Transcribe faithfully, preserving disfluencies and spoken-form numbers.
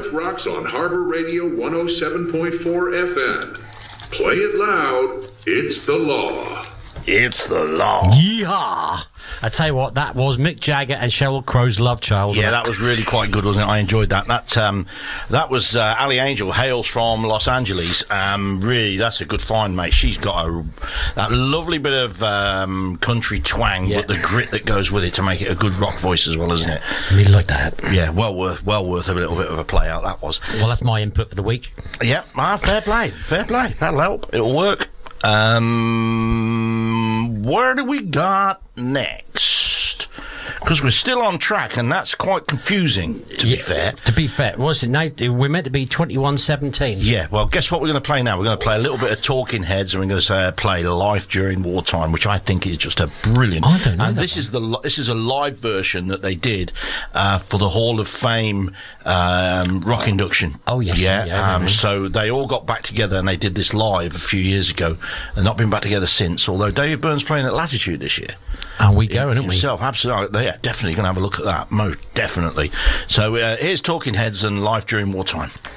Plymouth Rocks on Harbor Radio one oh seven point four F M. Play it loud, it's the law. It's the law. Yeehaw! I tell you what, that was Mick Jagger and Sheryl Crow's Love Child. Yeah, that was really quite good, wasn't it? I enjoyed that. That um, that was uh, Ali Angel, hails from Los Angeles. Um, really, that's a good find, mate. She's got a that lovely bit of um, country twang, yeah. but the grit that goes with it to make it a good rock voice as well, isn't it? I mean, like that. Yeah, well worth well worth a little bit of a play out, that was. Well, that's my input for the week. Yeah, ah, fair play, fair play. That'll help. It'll work. Um, where do we got next? Because we're still on track, and that's quite confusing, to yeah, be fair. To be fair, was it now? We're meant to be twenty-one seventeen. Yeah, well, guess what we're going to play now? We're going to play a little bit of Talking Heads, and we're going to uh, play Life During Wartime, which I think is just a brilliant. I don't know. And that this one. is the this is a live version that they did uh, for the Hall of Fame um, rock induction. Oh yes, yeah. yeah um, so they all got back together, and they did this live a few years ago. They've not been back together since. Although David Byrne's playing at Latitude this year. And we going, aren't we? Himself, absolutely. Yeah, definitely going to have a look at that. Most definitely. So uh, here's Talking Heads and Life During Wartime.